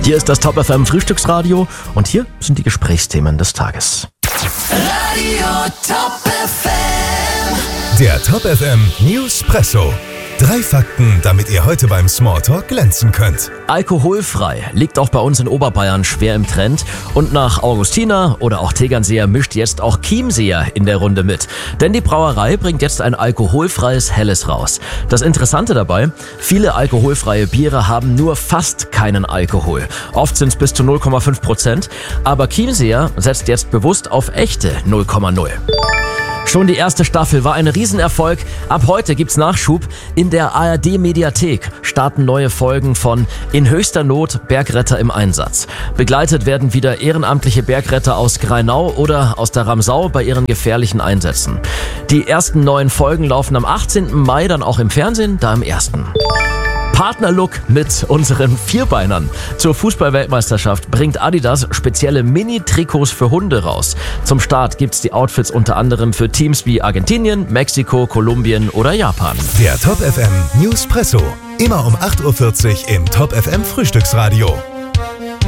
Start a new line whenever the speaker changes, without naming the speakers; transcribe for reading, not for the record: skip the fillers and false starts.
Hier ist das Top FM Frühstücksradio und hier sind die Gesprächsthemen des Tages.
Radio Top FM.
Der Top FM Newspresso. 3 Fakten, damit ihr heute beim Smalltalk glänzen könnt.
Alkoholfrei liegt auch bei uns in Oberbayern schwer im Trend. Und nach Augustiner oder auch Tegernseer mischt jetzt auch Chiemseer in der Runde mit. Denn die Brauerei bringt jetzt ein alkoholfreies Helles raus. Das Interessante dabei, viele alkoholfreie Biere haben nur fast keinen Alkohol. Oft sind es bis zu 0,5%. Aber Chiemseer setzt jetzt bewusst auf echte 0,0. Schon die erste Staffel war ein Riesenerfolg. Ab heute gibt's Nachschub. In der ARD-Mediathek starten neue Folgen von In höchster Not, Bergretter im Einsatz. Begleitet werden wieder ehrenamtliche Bergretter aus Grainau oder aus der Ramsau bei ihren gefährlichen Einsätzen. Die ersten 9 Folgen laufen am 18. Mai dann auch im Fernsehen, da am 1. Partnerlook mit unseren Vierbeinern. Zur Fußball-Weltmeisterschaft bringt Adidas spezielle Mini-Trikots für Hunde raus. Zum Start gibt's die Outfits unter anderem für Teams wie Argentinien, Mexiko, Kolumbien oder Japan.
Der Top FM Newspresso. Immer um 8:40 Uhr im Top FM Frühstücksradio.